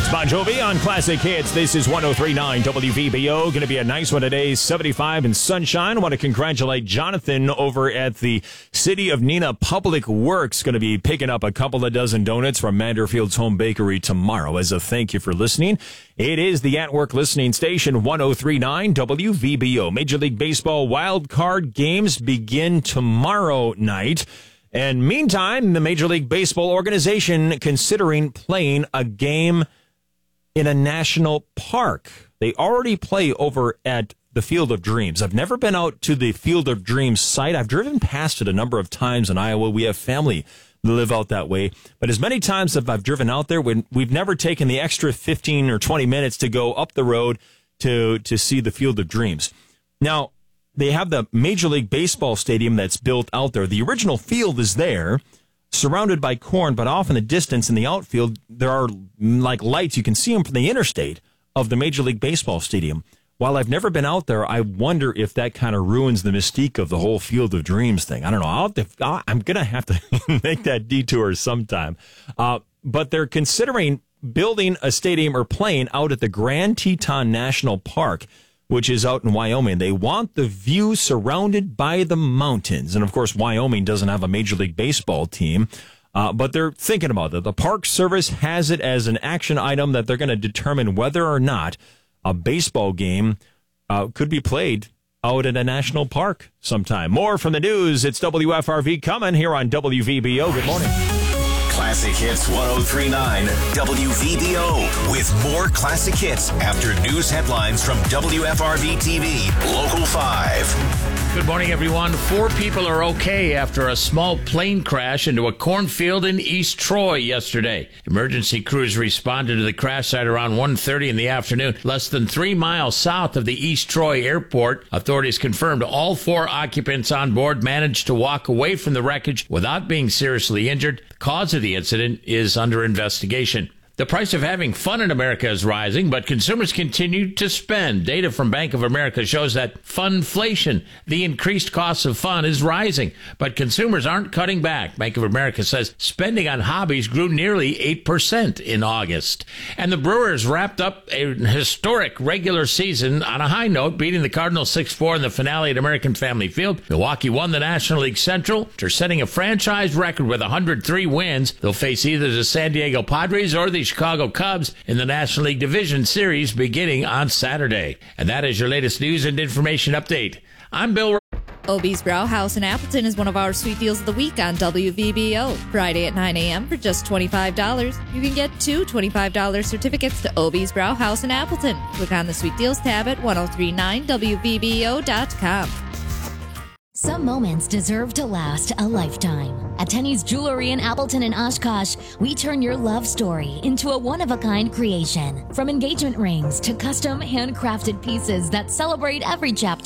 Bon Jovi on Classic Hits. This is 103.9 WVBO. Going to be a nice one today, 75 and sunshine. I want to congratulate Jonathan over at the City of Nina Public Works. Going to be picking up a couple of dozen donuts from Manderfield's Home Bakery tomorrow as a thank you for listening. It is the At Work listening station, 103.9 WVBO. Major League Baseball wild card games begin tomorrow night. And meantime, the Major League Baseball organization considering playing a game in a national park. They already play over at the Field of Dreams. I've never been out to the Field of Dreams site. I've driven past it a number of times in Iowa. We have family that live out that way. But as many times as I've driven out there, we've never taken the extra 15 or 20 minutes to go up the road to see the Field of Dreams. Now, they have the Major League Baseball stadium that's built out there. The original field is there, surrounded by corn, but off in the distance in the outfield, there are like lights. You can see them from the interstate of the Major League Baseball stadium. While I've never been out there, I wonder if that kind of ruins the mystique of the whole Field of Dreams thing. I don't know. I'm going to have to make that detour sometime. But they're considering building a stadium or playing out at the Grand Teton National Park, which is out in Wyoming. They want the view surrounded by the mountains. And, of course, Wyoming doesn't have a Major League Baseball team, but they're thinking about it. The Park Service has it as an action item that they're going to determine whether or not a baseball game could be played out at a national park sometime. More from the news. It's WFRV coming here on WVBO. Good morning. Classic Hits 103.9 WVBO with more classic hits after news headlines from WFRV TV Local 5. Good morning, everyone. 4 people are okay after a small plane crash into a cornfield in East Troy yesterday. Emergency crews responded to the crash site around 1:30 in the afternoon, less than 3 miles south of the East Troy airport. Authorities confirmed all 4 occupants on board managed to walk away from the wreckage without being seriously injured. The cause of the incident is under investigation. The price of having fun in America is rising, but consumers continue to spend. Data from Bank of America shows that funflation, the increased cost of fun, is rising, but consumers aren't cutting back. Bank of America says spending on hobbies grew nearly 8% in August. And the Brewers wrapped up a historic regular season on a high note, beating the Cardinals 6-4 in the finale at American Family Field. Milwaukee won the National League Central after setting a franchise record with 103 wins. They'll face either the San Diego Padres or the Chicago Cubs in the National League Division Series beginning on Saturday. And that is your latest news and information update. I'm Bill. Obie's Brauhaus in Appleton is one of our sweet deals of the week on WVBO. Friday at 9 a.m. for just $25. You can get 2 $25 certificates to Obie's Brauhaus in Appleton. Click on the sweet deals tab at 1039WVBO.com. Some moments deserve to last a lifetime. At Tenny's Jewelry in Appleton and Oshkosh, we turn your love story into a one-of-a-kind creation. From engagement rings to custom handcrafted pieces that celebrate every chapter